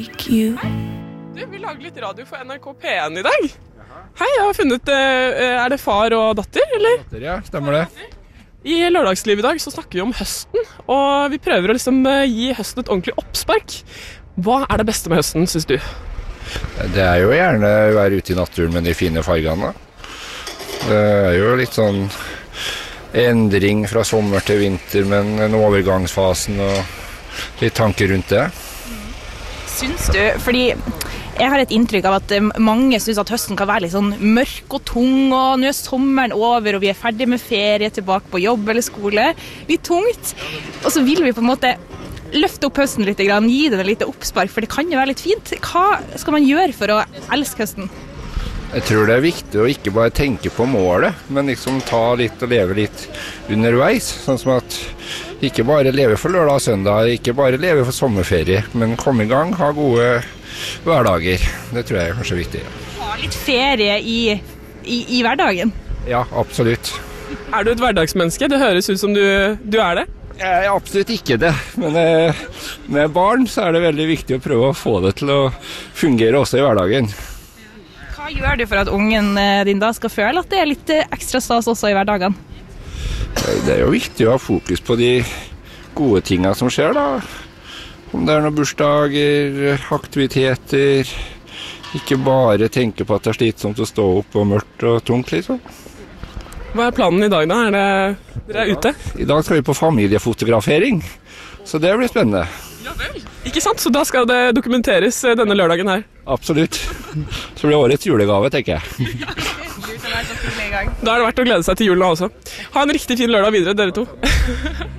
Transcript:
like you. Vi lager litt radio for NRK P1 i dag. Hei, jeg har funnet, er det far og datter, eller? Datter, ja, stemmer det. I lørdagslivet i dag så snakker vi om høsten, og vi prøver å liksom gi høsten et ordentlig oppspark. Hva er det beste med høsten, synes du? Det er jo gjerne å være ute i naturen med de fine fargene. Det er jo litt sånn endring fra sommer til vinter, men en overgangsfasen og litt tanker rundt det. Syns du, fordi jeg har et inntrykk av at mange synes at høsten kan være litt sånn mørk og tung, og nå er sommeren over, og vi er ferdig med ferie, tilbake på jobb eller skole. Litt tungt. Og så vil vi på en måte løfte opp høsten litt, gi den et lite oppspark, for det kan jo være litt fint. Hva skal man gjøre for å elske høsten? Jeg tror det er viktig å ikke bare tenke på målet, men liksom ta litt og leve litt underveis. Sånn som at ikke bare leve for lørdag og søndag, ikke bare leve for sommerferie, men komme i gang, ha gode hverdager. Det tror jeg er kanskje viktig. Ha litt ferie i hverdagen? Ja, absolutt. Er du et hverdagsmenneske? Det høres ut som du er det. Jeg er absolutt ikke det, men med barn så er det veldig viktig å prøve å få det til å fungere også i hverdagen. Hva gjør du for at ungen din da skal føle at det er litt ekstra stas også i hverdagen? Det er jo viktig å ha fokus på de gode tingene som skjer da. Om det er noen bursdager, aktiviteter, ikke bare tenke på at det er slitsomt å stå opp og mørkt og tungt liksom. Hva er planen i dag da? Dere er ute? I dag skal vi på familiefotografering, så det blir spennende. Ja vel. Ikke sant? Så da skal det dokumenteres denne lørdagen her? Absolutt. Så blir det årets julegave, tenker jeg. Da er det verdt å glede seg til julen også. Ha en riktig fin lørdag videre, dere to.